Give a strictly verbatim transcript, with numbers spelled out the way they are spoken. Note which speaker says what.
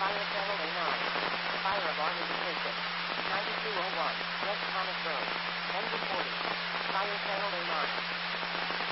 Speaker 1: Fire Channel A nine. Fire alarm indication. ninety-two oh one, West Thomas Road. Engine forty. Fire Channel A nine.